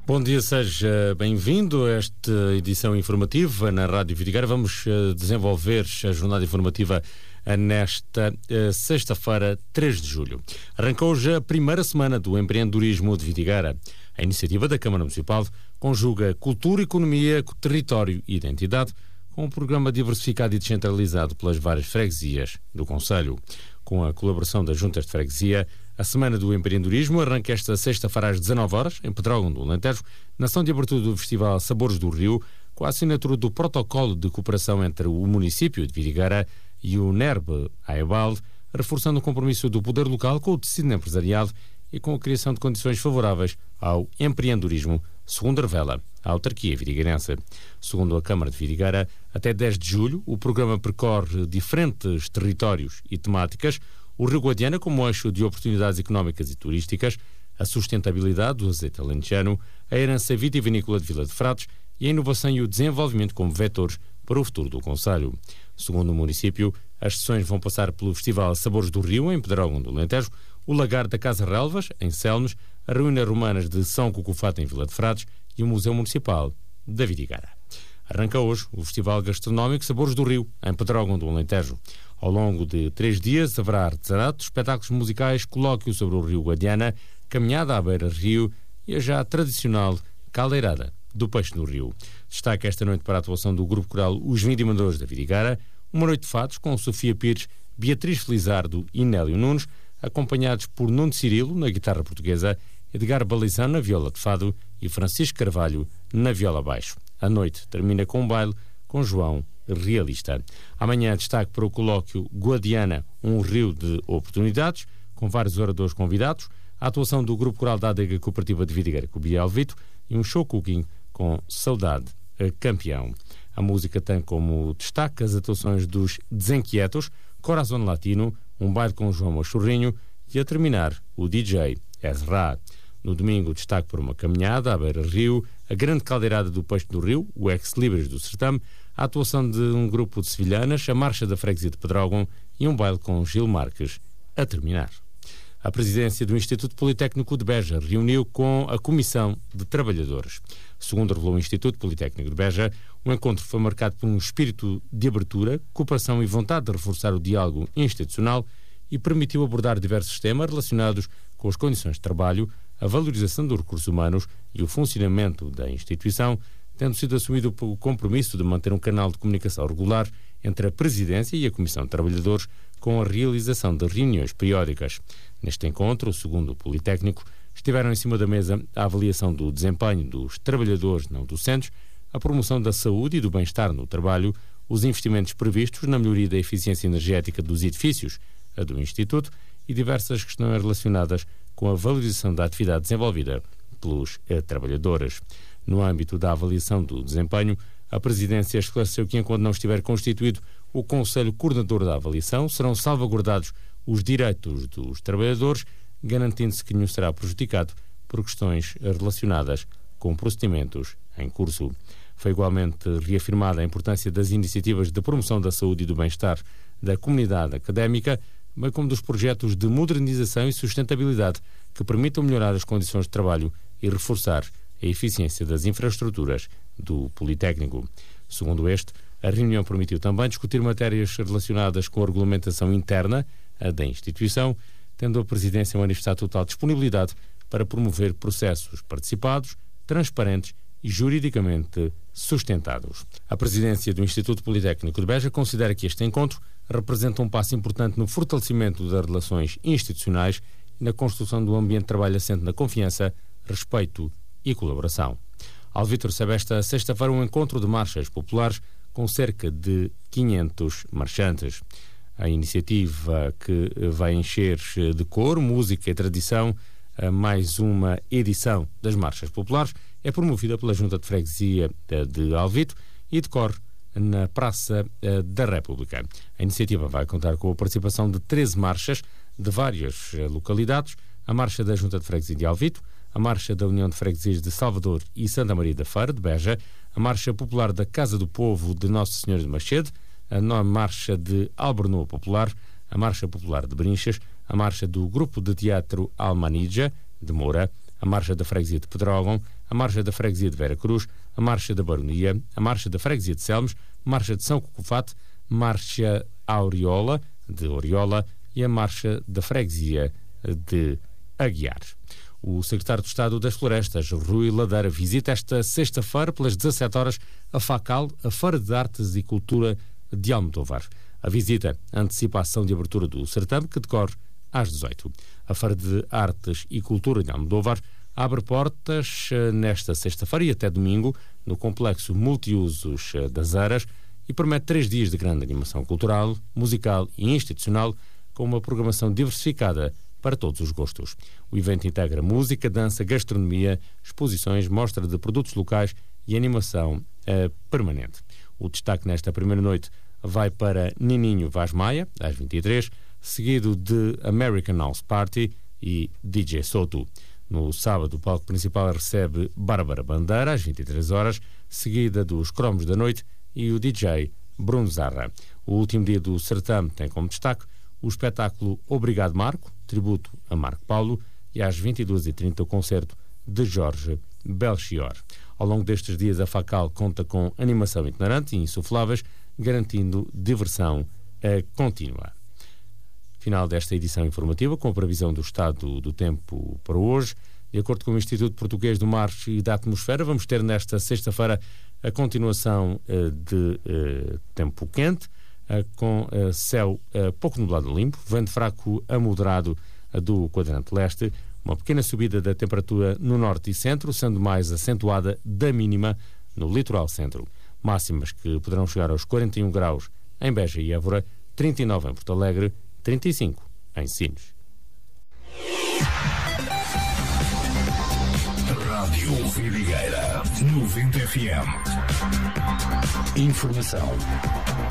Bom dia, seja bem-vindo a esta edição informativa na Rádio Vidigueira. Vamos desenvolver a jornada informativa nesta sexta-feira, 3 de julho. Arrancou hoje a primeira semana do empreendedorismo de Vidigueira. A iniciativa da Câmara Municipal conjuga cultura, economia, território e identidade com um programa diversificado e descentralizado pelas várias freguesias do concelho. Com a colaboração das juntas de freguesia, a Semana do Empreendedorismo arranca esta sexta-feira às 19 horas, em Pedrógão do Alentejo, na ação de abertura do Festival Sabores do Rio, com a assinatura do protocolo de cooperação entre o município de Vidigueira e o NERB Aebal, reforçando o compromisso do poder local com o tecido empresarial e com a criação de condições favoráveis ao empreendedorismo, segundo revela a autarquia vidigueirense. Segundo a Câmara de Vidigueira, até 10 de julho, o programa percorre diferentes territórios e temáticas: o Rio Guadiana como eixo de oportunidades económicas e turísticas, a sustentabilidade do azeite alentejano, a herança vitivinícola de Vila de Frades e a inovação e o desenvolvimento como vetores para o futuro do concelho. Segundo o município, as sessões vão passar pelo Festival Sabores do Rio, em Pedrógão do Alentejo, o Lagar da Casa Relvas, em Selmes, as ruínas romanas de São Cucufato, em Vila de Frades, e o Museu Municipal da Vidigueira. Arranca hoje o Festival Gastronómico Sabores do Rio, em Pedrógão do Alentejo. Ao longo de 3 dias haverá artesanato, espetáculos musicais, colóquio sobre o Rio Guadiana, caminhada à beira-rio e a já tradicional caldeirada do peixe no rio. Destaca esta noite para a atuação do grupo coral Os Vindimadores da Vidigueira, uma noite de fados com Sofia Pires, Beatriz Felizardo e Nélio Nunes, acompanhados por Nuno Cirilo na guitarra portuguesa, Edgar Balizão na viola de fado e Francisco Carvalho na viola baixo. A noite termina com um baile com João Realista. Amanhã destaque para o colóquio Guadiana, um rio de oportunidades, com vários oradores convidados, a atuação do grupo coral da Adega Cooperativa de Vidigueira com Bia Alvito e um show cooking com Saudade Campeão. A música tem como destaque as atuações dos Desenquietos, Corazón Latino, um baile com João Machorrinho e, a terminar, o DJ Ezra. No domingo, destaque para uma caminhada à beira-rio, a grande caldeirada do Peixe do Rio, o Ex-Libris do Sertame, a atuação de um grupo de sevilhanas, a marcha da freguesia de Pedrógão e um baile com Gil Marques a terminar. A presidência do Instituto Politécnico de Beja reuniu com a Comissão de Trabalhadores. Segundo revelou o Instituto Politécnico de Beja, o encontro foi marcado por um espírito de abertura, cooperação e vontade de reforçar o diálogo institucional e permitiu abordar diversos temas relacionados com as condições de trabalho, a valorização dos recursos humanos e o funcionamento da instituição, tendo sido assumido o compromisso de manter um canal de comunicação regular entre a Presidência e a Comissão de Trabalhadores, com a realização de reuniões periódicas. Neste encontro, segundo o Politécnico, estiveram em cima da mesa a avaliação do desempenho dos trabalhadores não docentes, a promoção da saúde e do bem-estar no trabalho, os investimentos previstos na melhoria da eficiência energética dos edifícios do Instituto e diversas questões relacionadas com a valorização da atividade desenvolvida pelos trabalhadores. No âmbito da avaliação do desempenho, a Presidência esclareceu que, enquanto não estiver constituído o Conselho Coordenador da Avaliação, serão salvaguardados os direitos dos trabalhadores, garantindo-se que nenhum será prejudicado por questões relacionadas com procedimentos em curso. Foi igualmente reafirmada a importância das iniciativas de promoção da saúde e do bem-estar da comunidade académica, bem como dos projetos de modernização e sustentabilidade que permitam melhorar as condições de trabalho e reforçar a eficiência das infraestruturas do Politécnico. Segundo este, a reunião permitiu também discutir matérias relacionadas com a regulamentação interna da instituição, tendo a Presidência manifestado total disponibilidade para promover processos participados, transparentes e juridicamente sustentados. A Presidência do Instituto Politécnico de Beja considera que este encontro representa um passo importante no fortalecimento das relações institucionais e na construção de um ambiente de trabalho assente na confiança, respeito e colaboração. Alvítor recebe esta sexta-feira um encontro de marchas populares com cerca de 500 marchantes. A iniciativa, que vai encher de cor, música e tradição mais uma edição das marchas populares, é promovida pela Junta de Freguesia de Alvito e decorre na Praça da República. A iniciativa vai contar com a participação de 13 marchas de várias localidades: a Marcha da Junta de Freguesia de Alvito, a Marcha da União de Freguesias de Salvador e Santa Maria da Feira, de Beja, a Marcha Popular da Casa do Povo de Nossa Senhora de Machede, a Marcha de Albornoa Popular, a Marcha Popular de Brinchas, a Marcha do Grupo de Teatro Almanija, de Moura, a Marcha da Freguesia de Pedrógão, a Marcha da Freguesia de Vera Cruz, a Marcha da Baronia, a Marcha da Freguesia de Selmes, Marcha de São Cocofate, Marcha Aureola, de Oriola, e a Marcha da Freguesia de Aguiar. O secretário de Estado das Florestas, Rui Ladeira, visita esta sexta-feira, pelas 17 horas, a FACAL, a Feira de Artes e Cultura de Almodóvar. A visita antecipa a ação de abertura do certame, que decorre às 18. A Feira de Artes e Cultura de Almodóvar abre portas nesta sexta-feira e até domingo no Complexo Multiusos das Aras e promete 3 dias de grande animação cultural, musical e institucional, com uma programação diversificada para todos os gostos. O evento integra música, dança, gastronomia, exposições, mostra de produtos locais e animação permanente. O destaque nesta primeira noite vai para Nininho Vaz Maia, às 23, seguido de American House Party e DJ Soto. No sábado, o palco principal recebe Bárbara Bandeira, às 23 horas, seguida dos Cromos da Noite e o DJ Bruno Zarra. O último dia do certame tem como destaque o espetáculo Obrigado Marco, tributo a Marco Paulo, e às 22h30 o concerto de Jorge Belchior. Ao longo destes dias, a FACAL conta com animação itinerante e insufláveis, garantindo diversão contínua. Final desta edição informativa, com a previsão do estado do tempo para hoje. De acordo com o Instituto Português do Mar e da Atmosfera, vamos ter nesta sexta-feira a continuação de tempo quente, com céu pouco nublado limpo, vento fraco a moderado do quadrante leste, uma pequena subida da temperatura no norte e centro, sendo mais acentuada da mínima no litoral centro. Máximas que poderão chegar aos 41 graus em Beja e Évora, 39 em Porto Alegre, 35 em Sines. Rádio Vidigueira 90 FM. Informação